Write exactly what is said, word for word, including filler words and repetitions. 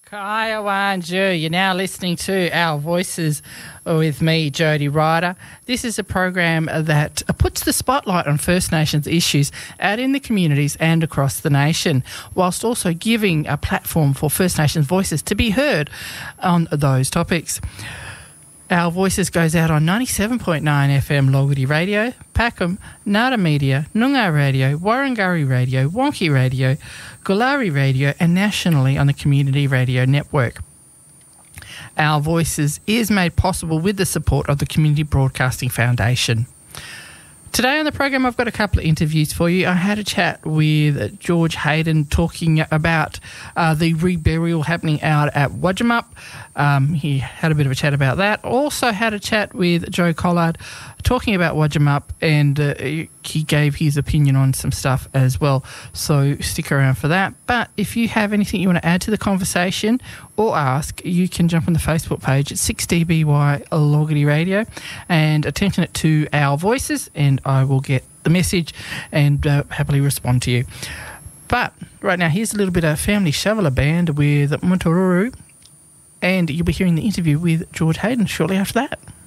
Kaya Wanju, you're now listening to Our Voices with me, Jody Ryder. This is a program that puts the spotlight on First Nations issues out in the communities and across the nation, whilst also giving a platform for First Nations voices to be heard on those topics. Our Voices goes out on ninety-seven point nine F M Logarty Radio, Packham, Nada Media, Noongar Radio, Warrangurri Radio, Wonky Radio, Gulari Radio, and nationally on the Community Radio Network. Our Voices is made possible with the support of the Community Broadcasting Foundation. Today on the program, I've got a couple of interviews for you. I had a chat with George Hayden talking about uh, the reburial happening out at Wudjumup. Um, he had a bit of a chat about that. Also had a chat with Joe Collard talking about Wudjumup, and uh, he gave his opinion on some stuff as well. So stick around for that. But if you have anything you want to add to the conversation or ask, you can jump on the Facebook page at six D B Y Logarty Radio and attention it to Our Voices, and I will get the message and uh, happily respond to you. But right now, here's a little bit of Family Shoveler Band with Muntururu, and you'll be hearing the interview with George Hayden shortly after that.